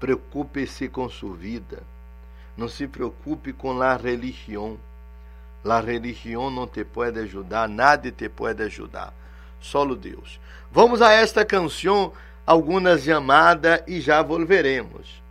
Preocupe-se com sua vida. Não se preocupe com a religião. A religião não te pode ajudar, nada te pode ajudar. Solo Deus. Vamos a esta canção, algumas chamadas e já volveremos.